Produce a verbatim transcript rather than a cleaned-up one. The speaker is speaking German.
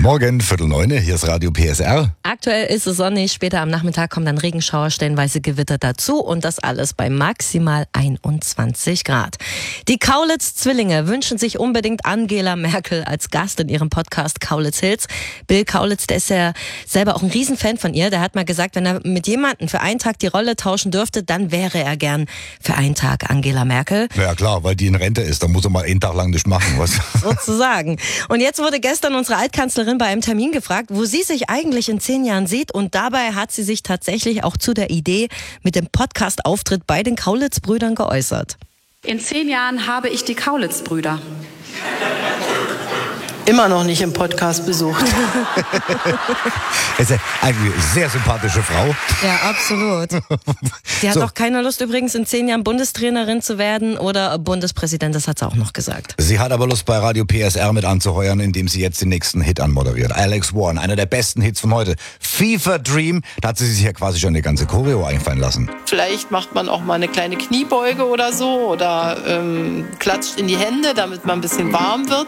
Morgen, Viertel neun, hier ist Radio P S R. Aktuell ist es sonnig, später am Nachmittag kommen dann Regenschauer, stellenweise Gewitter dazu und das alles bei maximal einundzwanzig Grad. Die Kaulitz-Zwillinge wünschen sich unbedingt Angela Merkel als Gast in ihrem Podcast Kaulitz Hills. Bill Kaulitz, der ist ja selber auch ein Riesenfan von ihr, der hat mal gesagt, wenn er mit jemandem für einen Tag die Rolle tauschen dürfte, dann wäre er gern für einen Tag Angela Merkel. Ja klar, weil die in Rente ist, da muss er mal einen Tag lang nicht machen. Was? Sozusagen. Und jetzt wurde gestern unsere Altkanzlerin bei einem Termin gefragt, wo sie sich eigentlich in zehn Jahren sieht, und dabei hat sie sich tatsächlich auch zu der Idee mit dem Podcast-Auftritt bei den Kaulitz-Brüdern geäußert. In zehn Jahren habe ich die Kaulitz-Brüder immer noch nicht im Podcast besucht. Ist eine sehr sympathische Frau. Ja, absolut. Sie hat So. auch keine Lust übrigens in zehn Jahren Bundestrainerin zu werden oder Bundespräsident, das hat sie auch noch gesagt. Sie hat aber Lust, bei Radio P S R mit anzuheuern, indem sie jetzt den nächsten Hit anmoderiert. Alex Warren, einer der besten Hits von heute. Fever Dream, da hat sie sich ja quasi schon eine ganze Choreo einfallen lassen. Vielleicht macht man auch mal eine kleine Kniebeuge oder so oder ähm, klatscht in die Hände, damit man ein bisschen warm wird.